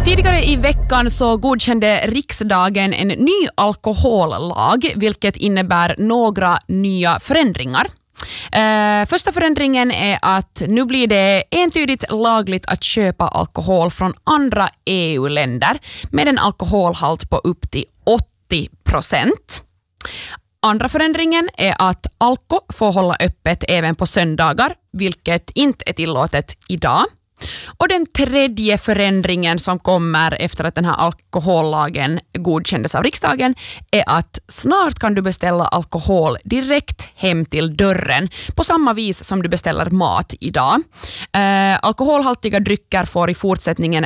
Tidigare i veckan så godkände riksdagen en ny alkohollag, vilket innebär några nya förändringar. Första förändringen är att nu blir det entydigt lagligt att köpa alkohol från andra EU-länder med en alkoholhalt på upp till 80%. Andra förändringen är att Alko får hålla öppet även på söndagar, vilket inte är tillåtet idag. Och den tredje förändringen som kommer efter att den här alkohollagen godkändes av riksdagen är att snart kan du beställa alkohol direkt hem till dörren på samma vis som du beställer mat idag. Alkoholhaltiga drycker får i fortsättningen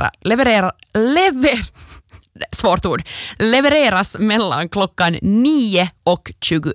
levereras mellan klockan 9 och 21.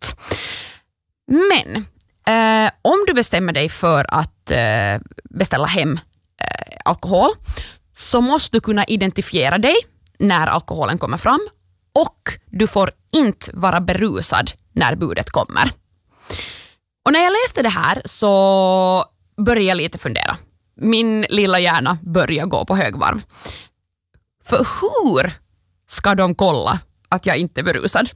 Men om du bestämmer dig för att beställa hem alkohol så måste du kunna identifiera dig när alkoholen kommer fram och du får inte vara berusad när budet kommer. Och när jag läste det här så började jag lite fundera. Min lilla hjärna började gå på högvarv. För hur ska de kolla att jag inte är berusad?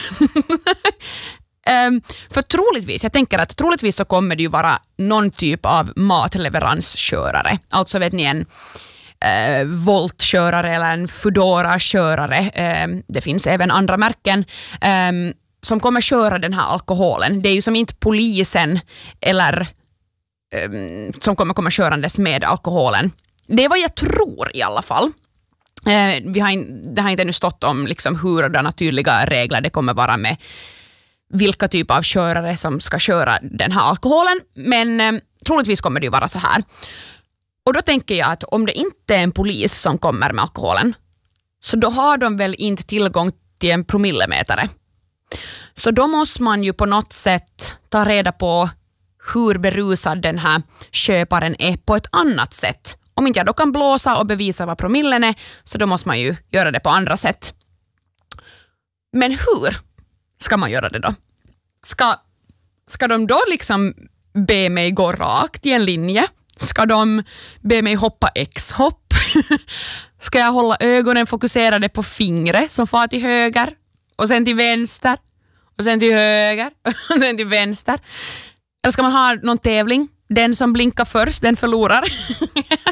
För troligtvis så kommer det ju vara någon typ av matleveranskörare. Alltså vet ni, en Volt-körare eller en Foodora-körare. Det finns även andra märken som kommer köra den här alkoholen. Det är ju som inte polisen eller som kommer komma körandes med alkoholen. Det är vad jag tror i alla fall. Det har inte ännu stått om liksom hurdana tydliga regler det kommer vara med vilka typ av körare som ska köra den här alkoholen, men troligtvis kommer det ju vara så här. Och då tänker jag att om det inte är en polis som kommer med alkoholen så då har de väl inte tillgång till en promillemätare. Så då måste man ju på något sätt ta reda på hur berusad den här köparen är på ett annat sätt. Om inte jag då kan blåsa och bevisa vad promillen är så då måste man ju göra det på andra sätt. Men hur ska man göra det då? Ska de då liksom be mig gå rakt i en linje? Ska de be mig hoppa X-hopp? Ska jag hålla ögonen fokuserade på fingret som far till höger och sen till vänster och sen till höger och sen till vänster? Eller ska man ha någon tävling? Den som blinkar först, den förlorar.